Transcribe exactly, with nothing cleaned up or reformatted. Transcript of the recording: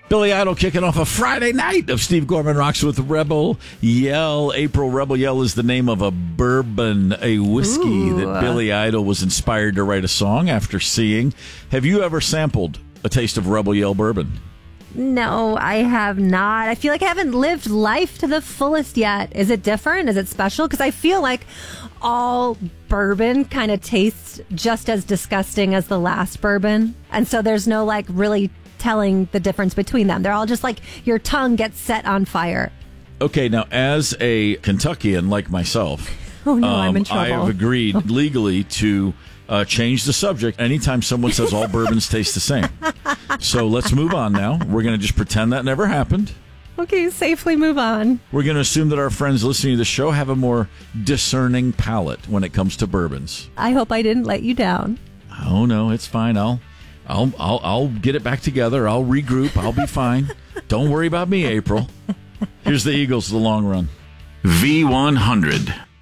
Billy Idol kicking off a Friday night of Steve Gorman Rocks with Rebel Yell. April, Rebel Yell is the name of a bourbon, a whiskey Ooh. that Billy Idol was inspired to write a song after seeing. Have you ever sampled a taste of Rebel Yell bourbon? No, I have not. I feel like I haven't lived life to the fullest yet. Is it different? Is it special? Because I feel like all bourbon kind of tastes just as disgusting as the last bourbon. And so there's no like really telling the difference between them. They're all just like your tongue gets set on fire. Okay, now as a Kentuckian like myself, oh no, um, I'm in trouble. I have agreed legally to uh, change the subject anytime someone says all bourbons taste the same. So let's move on now. We're going to just pretend that never happened. Okay, safely move on. We're going to assume that our friends listening to the show have a more discerning palate when it comes to bourbons. I hope I didn't let you down. Oh no, it's fine. I'll I'll I'll I'll get it back together. I'll regroup. I'll be fine. Don't worry about me, April. Here's the Eagles, the long run. V one hundred.